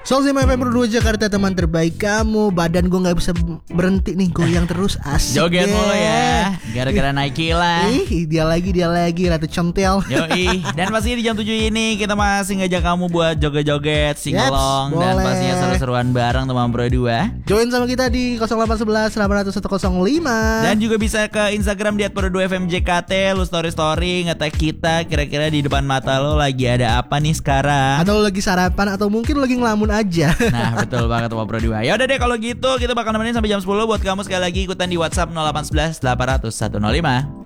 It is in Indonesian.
Soul Sima FM Pro 2 Jakarta, teman terbaik kamu. Badan gue gak bisa berhenti nih, goyang terus, asik. Joget mulu ya, gara-gara Nike lah. Dia lagi Ratu Centel. Yoi. Dan pastinya di jam 7 ini kita masih ngajak kamu buat joget-joget, singelong, dan boleh. pastinya seru-seruan bareng teman Pro 2. Join sama kita di 0811 800 105. Dan juga bisa ke Instagram di @pro2fmjkt. Lu story-story nge-tag kita, kira-kira di depan mata lo lagi ada apa nih sekarang. Atau lo lagi sarapan, atau mungkin lo lagi ngelamun aja. Nah betul banget teman Pro 2. Ya udah deh kalau gitu kita bakal nemenin sampai jam 10. Buat kamu sekali lagi ikutan di WhatsApp 0811 800 105.